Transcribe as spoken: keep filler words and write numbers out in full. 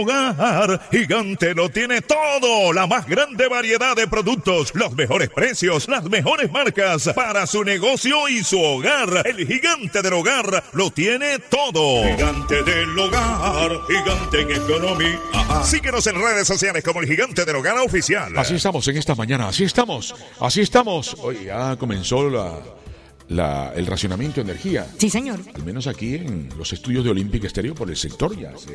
Hogar Gigante lo tiene todo, la más grande variedad de productos, los mejores precios, las mejores marcas para su negocio y su hogar. El Gigante del Hogar lo tiene todo. Gigante del Hogar, gigante en economía. Ajá. Síguenos en redes sociales como el Gigante del Hogar Oficial. Así estamos en esta mañana, así estamos, así estamos. Hoy ya comenzó la, la, el racionamiento de energía. Sí, señor. Al menos aquí en los estudios de Olympic Stereo por el sector ya.